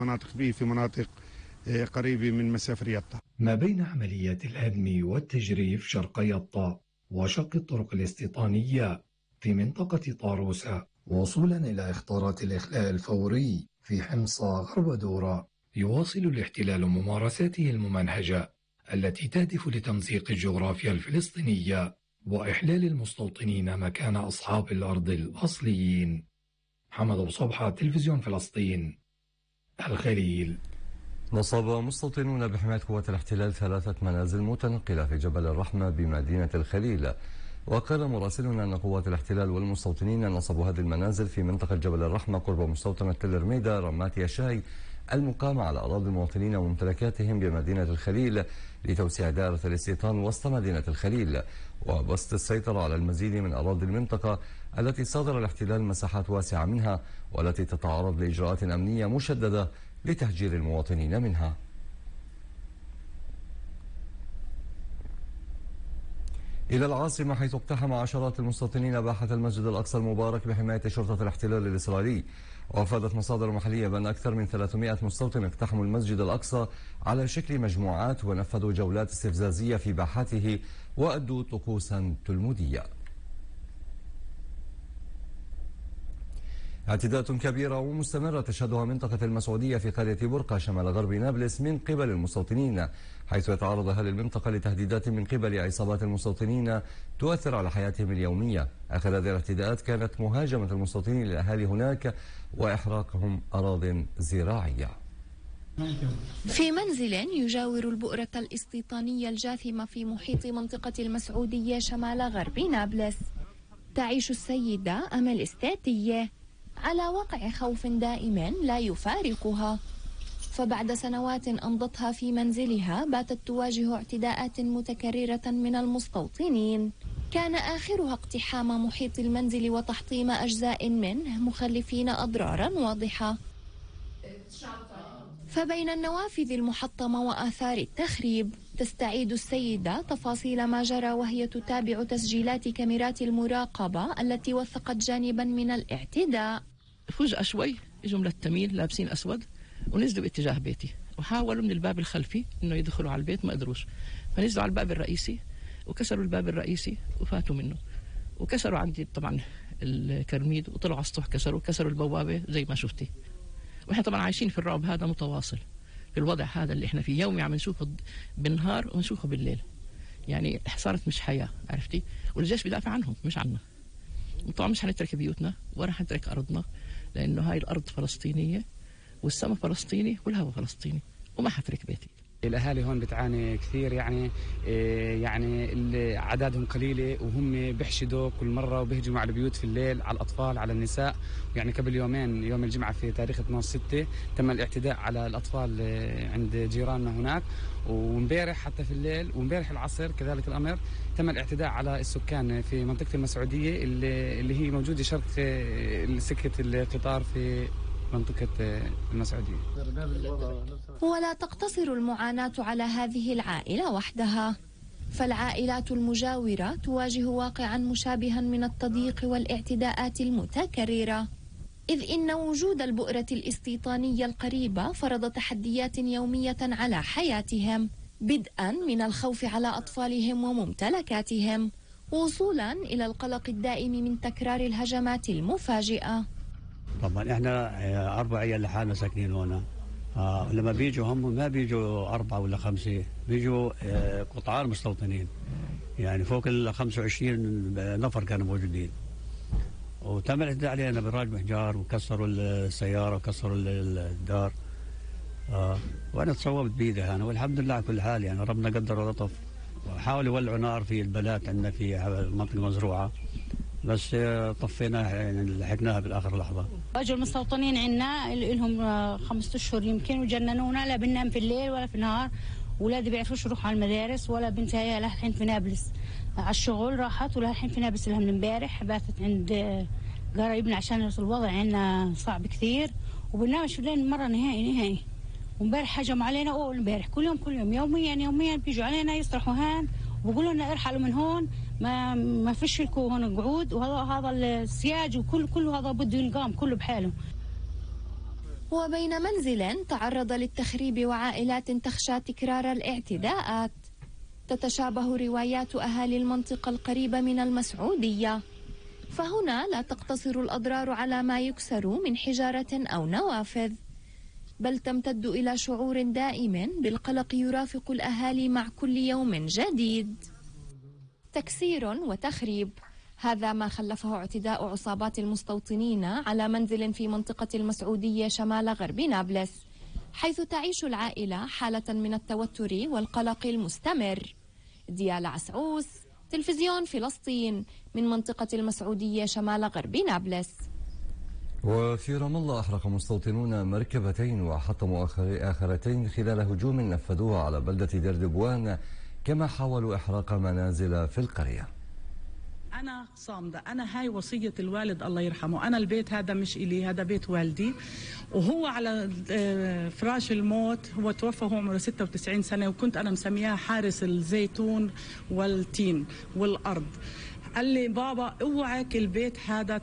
مناطق بي في مناطق قريبة من مسافة يطا. ما بين عمليات الهدم والتجريف شرق يطا وشق الطرق الاستيطانية في منطقة طاروسة وصولا إلى إخطارات الإخلاء الفوري في حمص غرب دورة، يواصل الاحتلال ممارساته الممنهجة التي تهدف لتمزيق الجغرافيا الفلسطينية وإحلال المستوطنين مكان أصحاب الأرض الأصليين. محمد أبو صبحة، تلفزيون فلسطين، الخليل. نصب مستوطنون بحماية قوات الاحتلال 3 منازل متنقلة في جبل الرحمة بمدينة الخليل. وقال مراسلنا أن قوات الاحتلال والمستوطنين نصبوا هذه المنازل في منطقة جبل الرحمة قرب مستوطنة تل رميدة رمات يشاي المقامة على أراضي المواطنين وممتلكاتهم بمدينة الخليل لتوسيع دائرة الاستيطان وسط مدينة الخليل وبسط السيطرة على المزيد من أراضي المنطقة التي صادر الاحتلال مساحات واسعة منها والتي تتعرض لإجراءات أمنية مشددة لتهجير المواطنين منها. إلى العاصمة حيث اقتحم عشرات المستوطنين باحة المسجد الأقصى المبارك بحماية شرطة الاحتلال الإسرائيلي. وأفادت مصادر محلية بأن أكثر من 300 مستوطن اقتحموا المسجد الأقصى على شكل مجموعات ونفذوا جولات استفزازية في باحته وأدوا طقوسا تلمودية. اعتداءات كبيرة ومستمرة تشهدها منطقة المسعودية في قرية برقة شمال غرب نابلس من قبل المستوطنين، حيث يتعرض أهل المنطقة لتهديدات من قبل عصابات المستوطنين تؤثر على حياتهم اليومية. آخر هذه الاعتداءات كانت مهاجمة المستوطنين للأهالي هناك وإحراقهم أراضٍ زراعية. في منزل يجاور البؤرة الاستيطانية الجاثمة في محيط منطقة المسعودية شمال غرب نابلس، تعيش السيدة أمل استاتية على وقع خوف دائم لا يفارقها، فبعد سنوات أمضتها في منزلها باتت تواجه اعتداءات متكررة من المستوطنين، كان آخرها اقتحام محيط المنزل وتحطيم أجزاء منه مخلفين أضرارا واضحة. فبين النوافذ المحطمة وآثار التخريب تستعيد السيدة تفاصيل ما جرى وهي تتابع تسجيلات كاميرات المراقبة التي وثقت جانبا من الاعتداء. فجأة شوي اجوا ملتمين لابسين أسود ونزلوا باتجاه بيتي وحاولوا من الباب الخلفي انه يدخلوا على البيت، ما قدروش، فنزلوا على الباب الرئيسي وكسروا الباب الرئيسي وفاتوا منه، وكسروا عندي طبعا الكرميد وطلعوا على السطح كسروا البوابة زي ما شفتي. واحنا طبعا عايشين في الرعب هذا متواصل، في الوضع هذا اللي احنا فيه يومي عم نشوفه بالنهار ونشوفه بالليل، يعني صارت مش حياة، عرفتي؟ والجيش بيدافع عنهم مش عنا. وطبعا مش هنترك بيوتنا ولا هنترك أرضنا، لأنه هاي الأرض فلسطينية والسماء فلسطيني والهواء فلسطيني، وما حترك بيتي. الأهالي هون بتعاني كثير، يعني عددهم قليلة وهم بيحشدوا كل مرة وبيهجموا على البيوت في الليل، على الأطفال على النساء. يعني قبل يومين يوم الجمعة في تاريخ 12/6 تم الاعتداء على الأطفال عند جيراننا هناك، ومبارح حتى في الليل ومبارح العصر كذلك الأمر تم الاعتداء على السكان في منطقة المسعودية اللي هي موجودة شرق سكة القطار في منطقة المسعودية. ولا تقتصر المعاناة على هذه العائلة وحدها، فالعائلات المجاورة تواجه واقعا مشابها من التضييق والاعتداءات المتكررة، إذ إن وجود البؤرة الاستيطانية القريبة فرض تحديات يومية على حياتهم، بدءا من الخوف على أطفالهم وممتلكاتهم وصولا إلى القلق الدائم من تكرار الهجمات المفاجئة. طبعا احنا 4 عيال لحالنا ساكنين هنا، لما بيجوا هم ما بيجوا 4 ولا 5، بيجوا قطعان مستوطنين، يعني فوق ال 25 نفر كانوا موجودين، وتم الاعتداء علينا بالراج محجار وكسروا السيارة وكسروا الدار، وانا تصوبت بيدي انا، والحمد لله على كل حال، يعني ربنا قدر ولطف، وحاولوا يولعوا نار في البلات عندنا في منطقة مزروعة، بس طفيناها يعني لحقناها بالاخر لحظه. اجوا المستوطنين عندنا لهم 5 اشهر يمكن وجننونا، لا بننام في الليل ولا في النهار، اولادي بيعرفوش يروحوا على المدارس، ولا بنتي للحين في نابلس على الشغل راحت، وللحين في نابلس لها من امبارح باتت عند قرايبنا عشان الوضع عندنا صعب كثير، وبننامش في الليل مره نهائي. وامبارح هجموا علينا، اول امبارح كل يوم يوميا بيجوا علينا يصرخوا هان وبقولوا لنا ارحلوا من هون، ما فيش لكم هون قعود، وهذا السياج وكله هذا بده ينقام كله بحاله. وبين منزل تعرض للتخريب وعائلات تخشى تكرار الاعتداءات، تتشابه روايات أهالي المنطقة القريبة من المسعودية، فهنا لا تقتصر الأضرار على ما يكسر من حجارة أو نوافذ، بل تمتد إلى شعور دائم بالقلق يرافق الأهالي مع كل يوم جديد. تكسير وتخريب، هذا ما خلفه اعتداء عصابات المستوطنين على منزل في منطقة المسعودية شمال غرب نابلس، حيث تعيش العائلة حالة من التوتر والقلق المستمر. ديالا عسعوس، تلفزيون فلسطين، من منطقة المسعودية شمال غرب نابلس. وفي رام الله أحرق مستوطنون مركبتين وحطموا آخرتين خلال هجوم نفذوه على بلدة دير دبوان، كما حاولوا إحراق منازل في القرية. أنا صامدة، أنا هاي وصية الوالد الله يرحمه، أنا البيت هذا مش إلي، هذا بيت والدي، وهو على فراش الموت، هو توفى وهو عمره 96 سنة، وكنت أنا مسمياه حارس الزيتون والتين والأرض. قال لي بابا اوعك البيت هذا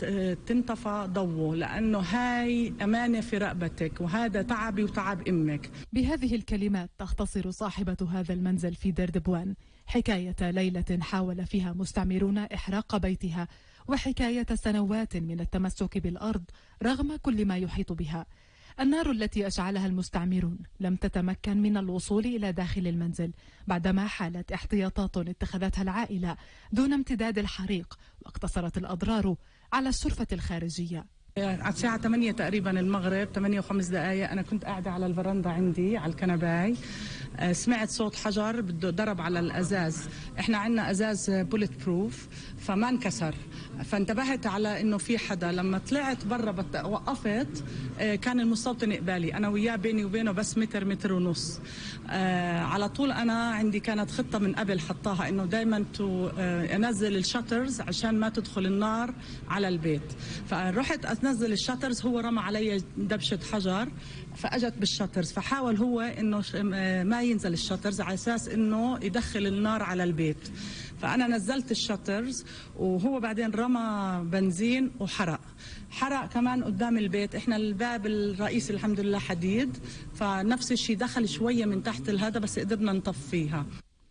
تنطفى ضوه، لأنه هاي أمانة في رقبتك، وهذا تعبي وتعب أمك. بهذه الكلمات تختصر صاحبة هذا المنزل في دير دبوان حكاية ليلة حاول فيها مستعمرون إحراق بيتها، وحكاية سنوات من التمسك بالأرض رغم كل ما يحيط بها. النار التي أشعلها المستعمرون لم تتمكن من الوصول إلى داخل المنزل بعدما حالت احتياطات اتخذتها العائلة دون امتداد الحريق، واقتصرت الأضرار على الشرفة الخارجية. على الساعة 8 تقريبا المغرب، 8:05 أنا كنت قاعدة على الفرندا عندي على الكنباي، سمعت صوت حجر بده ضرب على الأزاز. احنا عندنا أزاز بوليت بروف فما انكسر، فانتبهت على انه في حدا. لما طلعت برا وقفت، كان المستوطن قبالي، انا وياه بيني وبينه بس متر ونص. على طول انا عندي كانت خطة من قبل حطاها، انه دايما انزل الشاترز عشان ما تدخل النار على البيت. فرحت انزل الشاترز، هو رمى علي دبشة حجر فاجت بالشاترز، فحاول هو انه ما ينزل الشاترز على اساس انه يدخل النار على البيت. فانا نزلت الشاترز، وهو بعدين رمى بنزين وحرق كمان قدام البيت. احنا الباب الرئيسي الحمد لله حديد، فنفس الشيء دخل شوية من تحت الهذا، بس قدرنا نطفيها.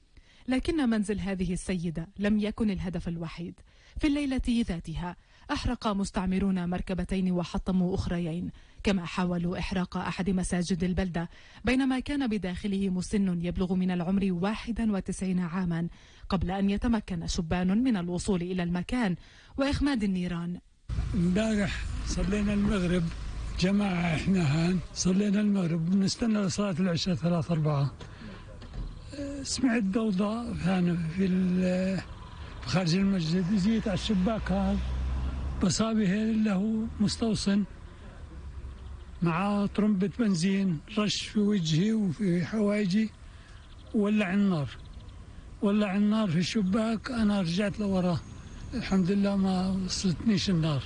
لكن منزل هذه السيدة لم يكن الهدف الوحيد. في الليلة ذاتها أحرق مستعمرون مركبتين وحطموا أخريين، كما حاولوا إحراق أحد مساجد البلدة، بينما كان بداخله مسن يبلغ من العمر 91 عاما، قبل أن يتمكن شبان من الوصول إلى المكان وإخماد النيران. امبارح صلينا المغرب جماعة، احنا هان صلينا المغرب بنستنى لصلاة العشاء 3-4، سمعت ضوضاء في خارج المسجد، جيت على الشباك هذا بصابي له مستوصن مع طرمبة بنزين، رش في وجهي وفي حوايجي، ولع النار في الشباك. أنا رجعت لوراه، الحمد لله ما وصلتنيش النار،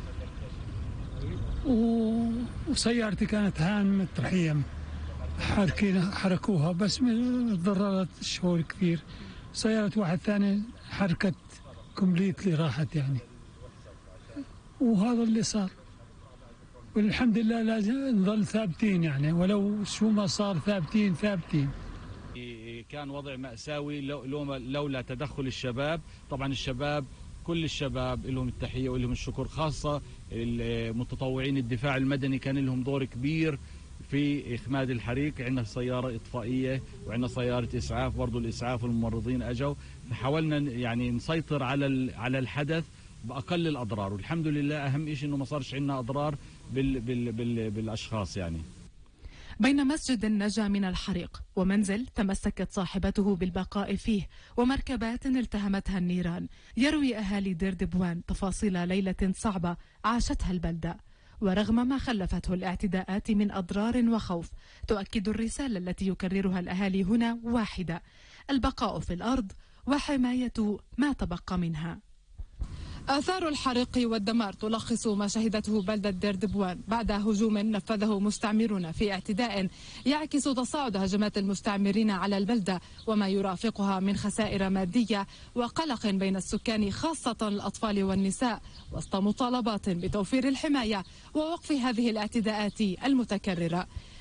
وسيارتي كانت هان مترحية حركوها، بس تضررت الشهور كثير. سيارة واحد ثاني حركت كومبليتلي، راحت يعني. وهذا اللي صار، والحمد لله لازم نظل ثابتين يعني، ولو شو ما صار ثابتين. كان وضع مأساوي لولا تدخل الشباب. طبعا الشباب، كل الشباب لهم التحية ولهم الشكر، خاصة المتطوعين الدفاع المدني كان لهم دور كبير في إخماد الحريق. عندنا سيارة إطفائية وعندنا سيارة إسعاف، برضو الإسعاف والممرضين أجوا، فحاولنا يعني نسيطر على الحدث بأقل الأضرار، والحمد لله أهم شيء إنه ما صارش عندنا أضرار بالأشخاص يعني. بين مسجد نجا من الحريق ومنزل تمسكت صاحبته بالبقاء فيه ومركبات التهمتها النيران، يروي أهالي دير دبوان تفاصيل ليلة صعبة عاشتها البلدة، ورغم ما خلفته الاعتداءات من أضرار وخوف، تؤكد الرسالة التي يكررها الأهالي هنا واحدة: البقاء في الأرض وحماية ما تبقى منها. آثار الحريق والدمار تلخص ما شهدته بلدة ديردبوان بعد هجوم نفذه مستعمرون في اعتداء يعكس تصاعد هجمات المستعمرين على البلدة وما يرافقها من خسائر مادية وقلق بين السكان خاصة الأطفال والنساء وسط مطالبات بتوفير الحماية ووقف هذه الاعتداءات المتكررة.